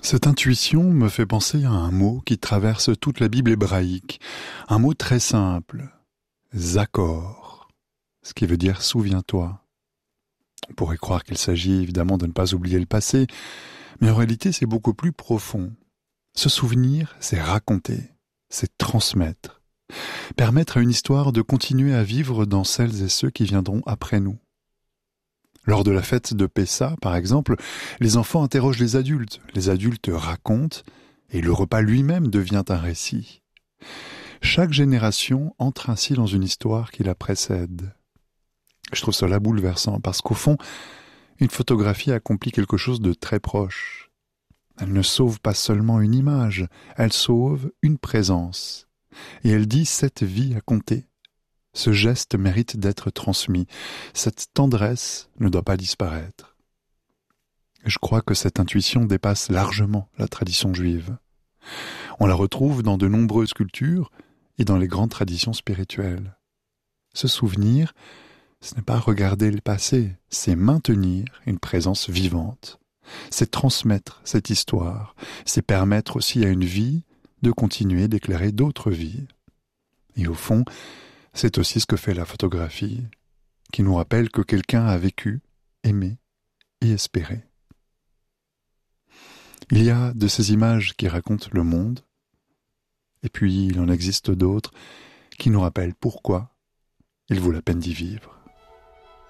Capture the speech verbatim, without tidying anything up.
Cette intuition me fait penser à un mot qui traverse toute la Bible hébraïque, un mot très simple, Zachor, ce qui veut dire souviens-toi. On pourrait croire qu'il s'agit évidemment de ne pas oublier le passé, mais en réalité c'est beaucoup plus profond. Se souvenir, c'est raconter, c'est transmettre, permettre à une histoire de continuer à vivre dans celles et ceux qui viendront après nous. Lors de la fête de Pessa, par exemple, les enfants interrogent les adultes, les adultes racontent, et le repas lui-même devient un récit. Chaque génération entre ainsi dans une histoire qui la précède. Je trouve cela bouleversant, parce qu'au fond, une photographie accomplit quelque chose de très proche. Elle ne sauve pas seulement une image, elle sauve une présence. Et elle dit « cette vie a compté ». Ce geste mérite d'être transmis. Cette tendresse ne doit pas disparaître. Je crois que cette intuition dépasse largement la tradition juive. On la retrouve dans de nombreuses cultures et dans les grandes traditions spirituelles. Se souvenir, ce n'est pas regarder le passé, c'est maintenir une présence vivante. C'est transmettre cette histoire, c'est permettre aussi à une vie de continuer d'éclairer d'autres vies. Et au fond, c'est aussi ce que fait la photographie, qui nous rappelle que quelqu'un a vécu, aimé et espéré. Il y a de ces images qui racontent le monde, et puis il en existe d'autres qui nous rappellent pourquoi il vaut la peine d'y vivre.